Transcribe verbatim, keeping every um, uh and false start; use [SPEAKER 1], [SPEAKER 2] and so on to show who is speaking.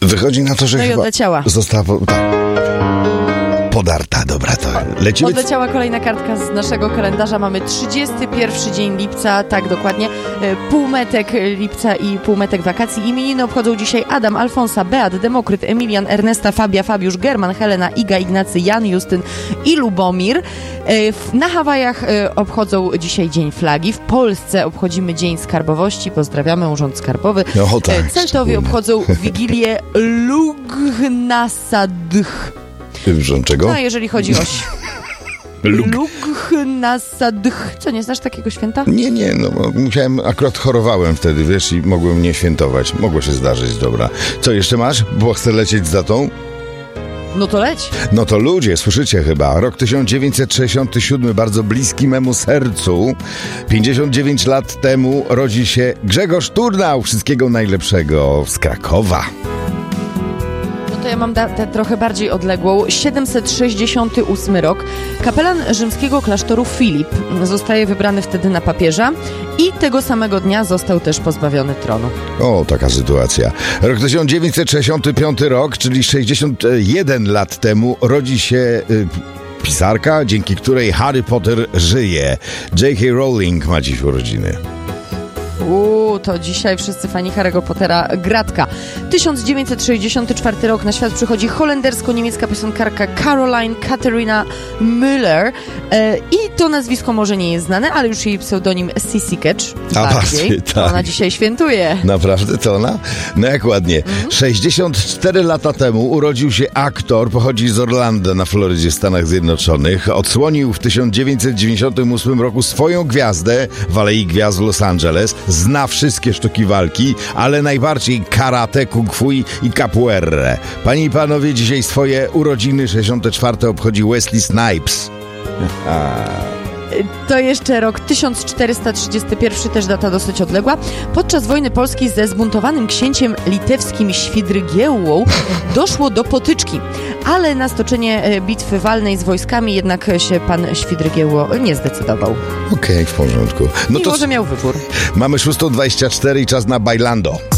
[SPEAKER 1] Wychodzi na to, że
[SPEAKER 2] No i
[SPEAKER 1] chyba
[SPEAKER 2] odleciała.
[SPEAKER 1] została po, tak, podarta. Dobra, to lecimy.
[SPEAKER 2] Odleciała kolejna kartka z naszego kalendarza. Mamy trzydziesty pierwszy dzień lipca, tak dokładnie. Półmetek lipca i półmetek wakacji. Imieniny obchodzą dzisiaj Adam, Alfonsa, Beat, Demokryt, Emilian, Ernesta, Fabia, Fabiusz, German, Helena, Iga, Ignacy, Jan, Justyn i Lubomir. Na Hawajach obchodzą dzisiaj Dzień Flagi. W Polsce obchodzimy Dzień Skarbowości. Pozdrawiamy Urząd Skarbowy.
[SPEAKER 1] No, tak,
[SPEAKER 2] Celtowie obchodzą Wigilię Lugnasadh.
[SPEAKER 1] Urząd czego?
[SPEAKER 2] No, jeżeli chodzi o...
[SPEAKER 1] Lug...
[SPEAKER 2] Lugnasadh. Co, nie znasz takiego święta?
[SPEAKER 1] Nie, nie, no bo musiałem, akurat chorowałem wtedy, wiesz, i mogłem nie świętować. Mogło się zdarzyć, dobra. Co jeszcze masz? Bo chcę lecieć za tą?
[SPEAKER 2] No to leć.
[SPEAKER 1] No to ludzie, słyszycie chyba. Rok tysiąc dziewięćset sześćdziesiąty siódmy, bardzo bliski memu sercu. pięćdziesiąt dziewięć lat temu rodzi się Grzegorz Turnał. Wszystkiego najlepszego z Krakowa.
[SPEAKER 2] To ja mam datę trochę bardziej odległą. siedemset sześćdziesiąty ósmy rok. Kapelan rzymskiego klasztoru Filip zostaje wybrany wtedy na papieża i tego samego dnia został też pozbawiony tronu.
[SPEAKER 1] O, taka sytuacja. Rok tysiąc dziewięćset sześćdziesiąty piąty rok, czyli sześćdziesiąt jeden lat temu, rodzi się y, pisarka, dzięki której Harry Potter żyje. J K Rowling ma dziś urodziny.
[SPEAKER 2] Uuu, to dzisiaj wszyscy fani Harry'ego Pottera gratka. tysiąc dziewięćset sześćdziesiąty czwarty rok, na świat przychodzi holendersko-niemiecka piosenkarka Caroline Katharina Müller e, i to nazwisko może nie jest znane, ale już jej pseudonim Sissy Catch.
[SPEAKER 1] A
[SPEAKER 2] bardziej.
[SPEAKER 1] tak.
[SPEAKER 2] Ona dzisiaj świętuje.
[SPEAKER 1] Naprawdę to ona? No jak ładnie. Mhm. sześćdziesiąt cztery lata temu urodził się aktor, pochodzi z Orlando na Florydzie, Stanach Zjednoczonych. Odsłonił w tysiąc dziewięćset dziewięćdziesiątym ósmym roku swoją gwiazdę w Alei Gwiazd w Los Angeles. Zna wszystkie sztuki walki, ale najbardziej karate, kung fu i capoeirę. Panie i panowie, dzisiaj swoje urodziny sześćdziesiąte czwarte obchodzi Wesley Snipes.
[SPEAKER 2] To jeszcze rok tysiąc czterysta trzydziesty pierwszy, też data dosyć odległa. Podczas wojny polskiej ze zbuntowanym księciem litewskim Świdrygiełłą doszło do potyczki, ale na stoczenie bitwy walnej z wojskami jednak się pan Świdrygiełło nie zdecydował.
[SPEAKER 1] Okej, okay, w porządku. No
[SPEAKER 2] Mimo,
[SPEAKER 1] to
[SPEAKER 2] że miał wybór.
[SPEAKER 1] Mamy szósta dwadzieścia cztery i czas na Bailando.